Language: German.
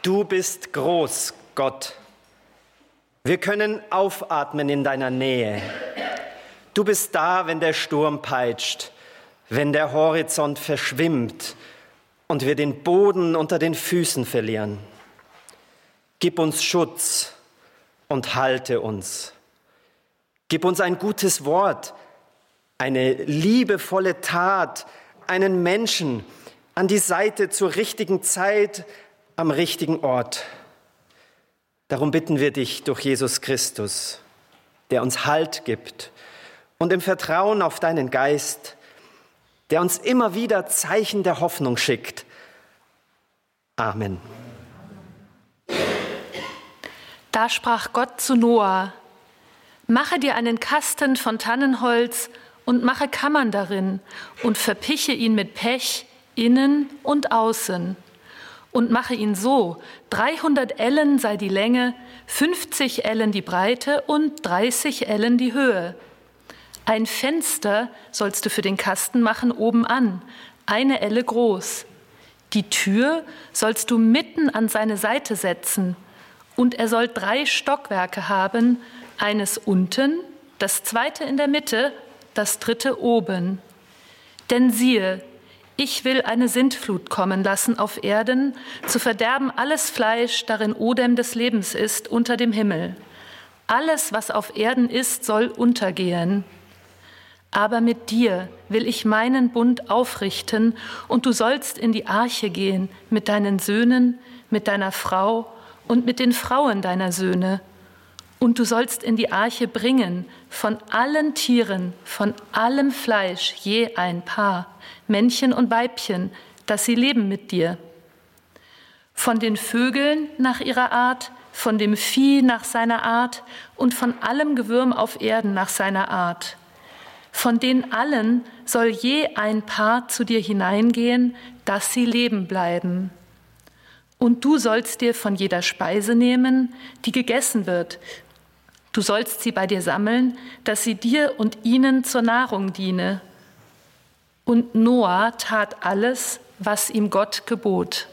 Du bist groß, Gott. Wir können aufatmen in deiner Nähe. Du bist da, wenn der Sturm peitscht, wenn der Horizont verschwimmt und wir den Boden unter den Füßen verlieren. Gib uns Schutz und halte uns. Gib uns ein gutes Wort, eine liebevolle Tat, einen Menschen an die Seite zur richtigen Zeit, am richtigen Ort. Darum bitten wir dich durch Jesus Christus, der uns Halt gibt und im Vertrauen auf deinen Geist, der uns immer wieder Zeichen der Hoffnung schickt. Amen. Da sprach Gott zu Noah: Mache dir einen Kasten von Tannenholz und mache Kammern darin und verpiche ihn mit Pech innen und außen. Und mache ihn so: 300 Ellen sei die Länge, 50 Ellen die Breite und 30 Ellen die Höhe. Ein Fenster sollst du für den Kasten machen oben an, 1 Elle groß. Die Tür sollst du mitten an seine Seite setzen. Und er soll 3 Stockwerke haben, eines unten, das 2. in der Mitte, das 3. oben. Denn siehe, ich will eine Sintflut kommen lassen auf Erden, zu verderben alles Fleisch, darin Odem des Lebens ist, unter dem Himmel. Alles, was auf Erden ist, soll untergehen. Aber mit dir will ich meinen Bund aufrichten, und du sollst in die Arche gehen mit deinen Söhnen, mit deiner Frau und mit den Frauen deiner Söhne. Und du sollst in die Arche bringen von allen Tieren, von allem Fleisch je ein Paar, Männchen und Weibchen, dass sie leben mit dir. Von den Vögeln nach ihrer Art, von dem Vieh nach seiner Art und von allem Gewürm auf Erden nach seiner Art. Von denen allen soll je ein Paar zu dir hineingehen, dass sie leben bleiben. Und du sollst dir von jeder Speise nehmen, die gegessen wird. Du sollst sie bei dir sammeln, dass sie dir und ihnen zur Nahrung diene. Und Noah tat alles, was ihm Gott gebot.